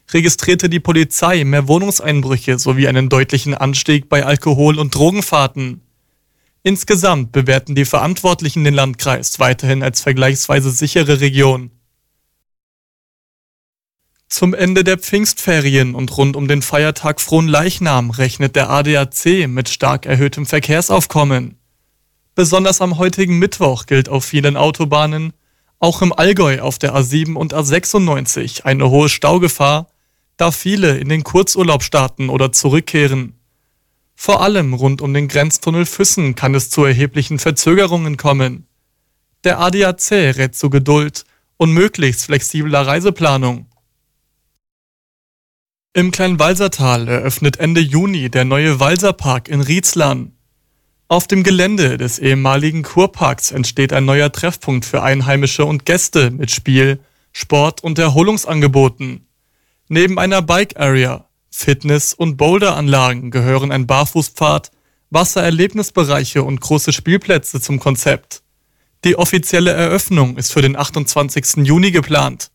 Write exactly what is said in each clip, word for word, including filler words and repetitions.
registrierte die Polizei mehr Wohnungseinbrüche sowie einen deutlichen Anstieg bei Alkohol- und Drogenfahrten. Insgesamt bewerten die Verantwortlichen den Landkreis weiterhin als vergleichsweise sichere Region. Zum Ende der Pfingstferien und rund um den Feiertag Fronleichnam rechnet der A D A C mit stark erhöhtem Verkehrsaufkommen. Besonders am heutigen Mittwoch gilt auf vielen Autobahnen, auch im Allgäu auf der A sieben und A sechsundneunzig, eine hohe Staugefahr, da viele in den Kurzurlaub starten oder zurückkehren. Vor allem rund um den Grenztunnel Füssen kann es zu erheblichen Verzögerungen kommen. Der A D A C rät zu Geduld und möglichst flexibler Reiseplanung. Im Kleinwalsertal eröffnet Ende Juni der neue Walserpark in Rietzlern. Auf dem Gelände des ehemaligen Kurparks entsteht ein neuer Treffpunkt für Einheimische und Gäste mit Spiel-, Sport- und Erholungsangeboten. Neben einer Bike-Area, Fitness- und Boulderanlagen gehören ein Barfußpfad, Wassererlebnisbereiche und große Spielplätze zum Konzept. Die offizielle Eröffnung ist für den achtundzwanzigsten Juni geplant.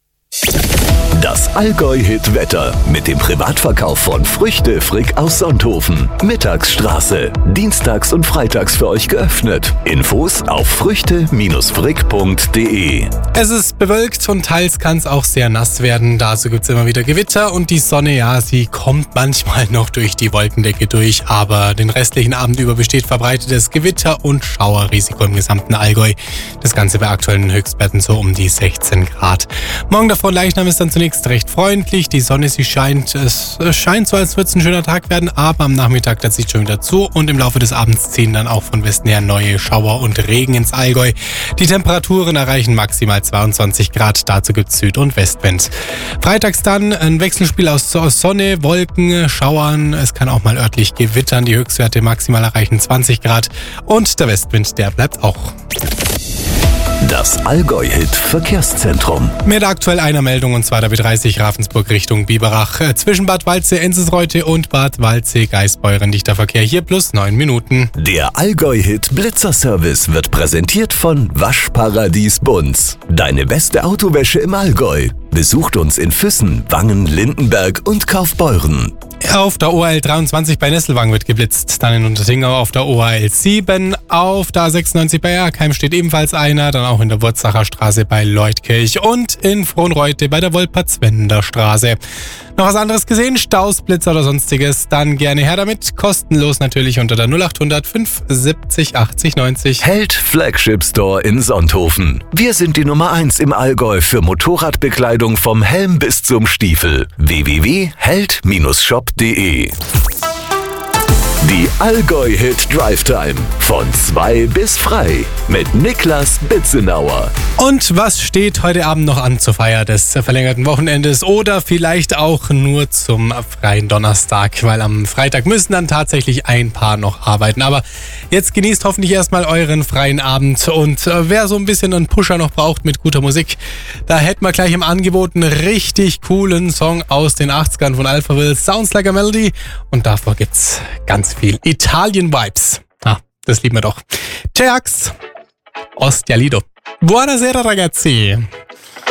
Das Allgäu-Hit-Wetter mit dem Privatverkauf von Früchte Frick aus Sonthofen. Mittagsstraße. Dienstags und freitags für euch geöffnet. Infos auf früchte Frick punkt de. Es ist bewölkt und teils kann es auch sehr nass werden. Dazu gibt es immer wieder Gewitter und die Sonne, ja, sie kommt manchmal noch durch die Wolkendecke durch, aber den restlichen Abend über besteht verbreitetes Gewitter und Schauerrisiko im gesamten Allgäu. Das Ganze bei aktuellen Höchstwerten so um die sechzehn Grad. Morgen der Fronleichnam ist dann zunächst recht freundlich, die Sonne, sie scheint, es scheint so, als würde es ein schöner Tag werden, aber am Nachmittag, das zieht schon wieder zu und im Laufe des Abends ziehen dann auch von Westen her neue Schauer und Regen ins Allgäu. Die Temperaturen erreichen maximal zweiundzwanzig Grad, dazu gibt es Süd- und Westwind. Freitags dann ein Wechselspiel aus Sonne, Wolken, Schauern, es kann auch mal örtlich gewittern, die Höchstwerte maximal erreichen zwanzig Grad und der Westwind, der bleibt auch. Das Allgäu-Hit-Verkehrszentrum. Mit aktuell einer Meldung und zwar der B dreißig Ravensburg Richtung Biberach. Zwischen Bad Waldsee, Enzelsreuth und Bad Waldsee, Geisbeuren dichter Verkehr hier plus neun Minuten. Der Allgäu-Hit-Blitzerservice wird präsentiert von Waschparadies Bunz. Deine beste Autowäsche im Allgäu. Besucht uns in Füssen, Wangen, Lindenberg und Kaufbeuren. Auf der O A L dreiundzwanzig bei Nesselwang wird geblitzt, dann in Untertingau auf der O A L sieben, auf der A sechsundneunzig bei Erkheim steht ebenfalls einer, dann auch in der Wurzacher Straße bei Leutkirch und in Frohnreute bei der Wolpertswender Straße. Noch was anderes gesehen? Staus, Blitzer oder sonstiges? Dann gerne her damit, kostenlos natürlich unter der null achthundert fünf siebzig achtzig neunzig. Held Flagship Store in Sonthofen. Wir sind die Nummer eins im Allgäu für Motorradbekleidung vom Helm bis zum Stiefel. w w w punkt held shop punkt de. Die Allgäu-Hit Drive Time von zwei bis frei mit Niklas Bitzenauer. Und was steht heute Abend noch an zur Feier des verlängerten Wochenendes oder vielleicht auch nur zum freien Donnerstag, weil am Freitag müssen dann tatsächlich ein paar noch arbeiten. Aber jetzt genießt hoffentlich erstmal euren freien Abend und äh, wer so ein bisschen einen Pusher noch braucht mit guter Musik, da hätten wir gleich im Angebot einen richtig coolen Song aus den achtzigern von Alphaville, Sounds Like a Melody, und davor gibt's ganz viel Italien-Vibes. Ah, das lieben wir doch. Teax, Ostialido. Buonasera ragazzi.